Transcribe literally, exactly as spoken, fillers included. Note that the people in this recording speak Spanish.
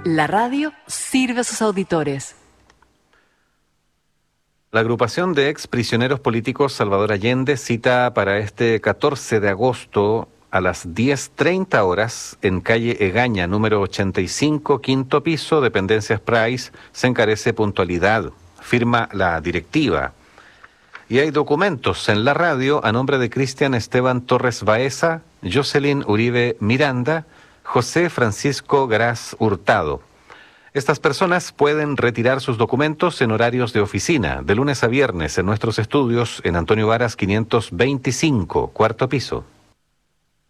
La radio sirve a sus auditores. La agrupación de ex prisioneros políticos Salvador Allende cita para este catorce de agosto a las diez treinta horas en calle Egaña, número ochenta y cinco, quinto piso, dependencias Price. Se encarece puntualidad, firma la directiva. Y hay documentos en la radio a nombre de Cristian Esteban Torres Baeza, Jocelyn Uribe Miranda, José Francisco Gras Hurtado. Estas personas pueden retirar sus documentos en horarios de oficina, de lunes a viernes en nuestros estudios en Antonio Varas quinientos veinticinco, cuarto piso.